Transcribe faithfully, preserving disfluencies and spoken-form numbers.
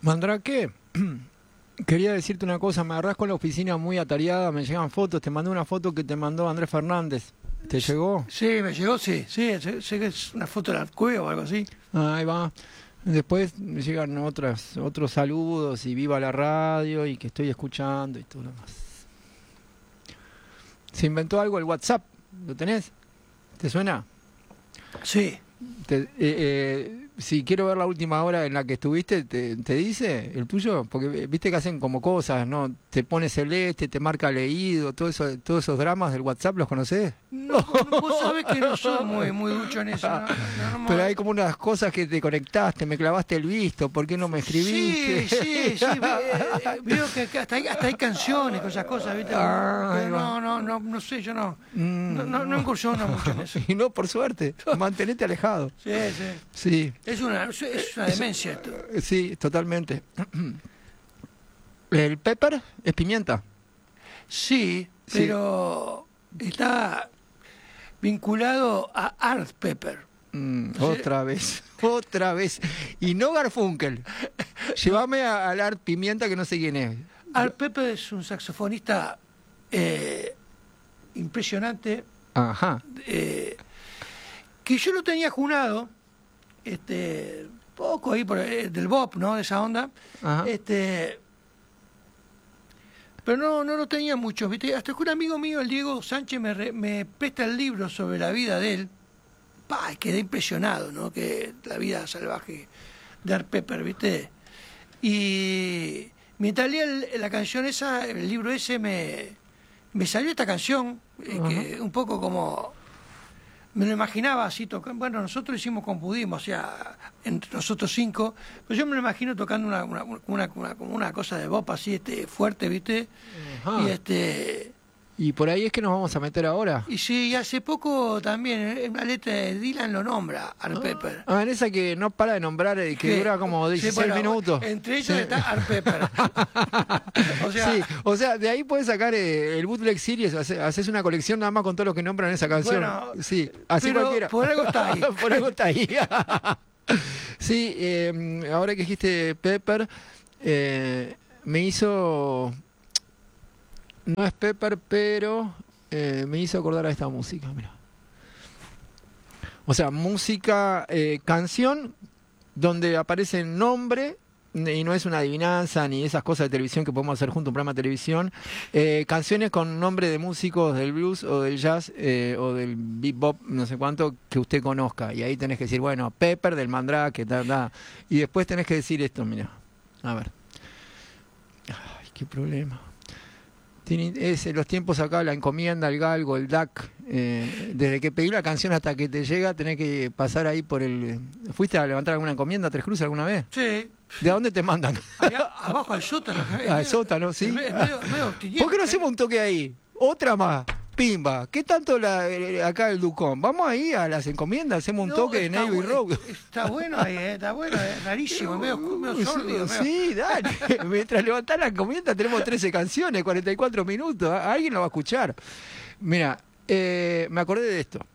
Mandrake, quería decirte una cosa, me agarrás con la oficina muy atareada, me llegan fotos, te mandé una foto que te mandó Andrés Fernández. ¿Te llegó? Sí, me llegó, sí, sí, sé, sé que es una foto de la cueva o algo así. Ah, ahí va. Después me llegan otras, otros saludos y viva la radio y que estoy escuchando y todo lo demás. Se inventó algo el WhatsApp, ¿lo tenés? ¿Te suena? Sí. Te, eh, eh, si quiero ver la última hora en la que estuviste, te, te dice el tuyo, porque viste que hacen como cosas, ¿no? Te pone celeste, te marca leído, todo eso, todos esos dramas del WhatsApp, ¿los conocés? No, no, vos sabés que no soy muy, muy ducho en eso. No, no, no, Pero hay como unas cosas que te conectaste, me clavaste el visto, ¿por qué no me escribiste? Sí, sí, sí. Ve, veo que acá hasta hay, hasta hay canciones con esas cosas, ¿viste? Ah, Pero no, no, no, no sé, yo no. No, no, no incursiono mucho en eso. Y no, por suerte, mantenete alejado. Sí, sí. Sí. Es una, es una demencia esto. Sí, totalmente. ¿El pepper es pimienta? Sí, pero sí. Está vinculado a Art Pepper. Mm, otra vez, otra vez. Y no Garfunkel. Llévame al Art Pimienta que no sé quién es. Art Pepper es un saxofonista eh, impresionante. Ajá. Eh, que yo lo tenía junado, este, poco ahí por el, del bop, ¿no? De esa onda. Ajá. Este, pero no, no lo tenía mucho, ¿viste? Hasta que un amigo mío, el Diego Sánchez, me, re, me presta el libro sobre la vida de él. Pa, quedé impresionado, ¿no? Que la vida salvaje de Art Pepper, ¿viste? Y mientras leía el, la canción esa, el libro ese, me, me salió esta canción, eh, que un poco como... Me lo imaginaba así tocando. Bueno, nosotros hicimos con Pudimos, o sea, entre nosotros cinco, pero yo me lo imagino tocando una una, una, una, como una cosa de bop así, este, fuerte, ¿viste? Ajá. Y este... Y por ahí es que nos vamos a meter ahora. Y sí, hace poco también, en una letra de Dylan lo nombra, Art Pepper. Ah, en esa que no para de nombrar, que sí, dura como dieciséis sí, bueno, minutos. Entre ellos sí. Está Art Pepper. O sea, sí, o sea, de ahí puedes sacar eh, el bootleg series, haces, haces una colección nada más con todo lo que nombran en esa canción. Bueno, sí, así pero cualquiera. Por algo está ahí. Por algo está ahí. Sí, eh, ahora que dijiste Pepper, eh, me hizo... No es Pepper, pero eh, me hizo acordar a esta música, mira. O sea, música, eh, canción donde aparece nombre y no es una adivinanza ni esas cosas de televisión que podemos hacer junto a un programa de televisión. Eh, canciones con nombre de músicos del blues o del jazz eh, o del bebop, no sé cuánto, que usted conozca. Y ahí tenés que decir, bueno, Pepper del Mandrake, ta, ta. Y después tenés que decir esto, mira. A ver. Ay, qué problema. Es los tiempos acá, la encomienda, el galgo, el D A C. Eh, desde que pedí la canción hasta que te llega, tenés que pasar ahí por el... ¿Fuiste a levantar alguna encomienda a Tres Cruces alguna vez? Sí. ¿De dónde te mandan? Allá, abajo al sótano. Al sótano, sí. Medio, medio ¿Por qué no hacemos un toque ahí? Otra más. Pimba. ¿Qué tanto la, acá el Ducón? Vamos ahí a las encomiendas, hacemos un no, toque de Navy Road. Está bueno ahí, eh, está bueno, es rarísimo, medio, medio sórdido. Sí, dale. Mientras levantás la encomienda tenemos trece canciones, cuarenta y cuatro minutos. Alguien lo va a escuchar. Mira, eh, me acordé de esto.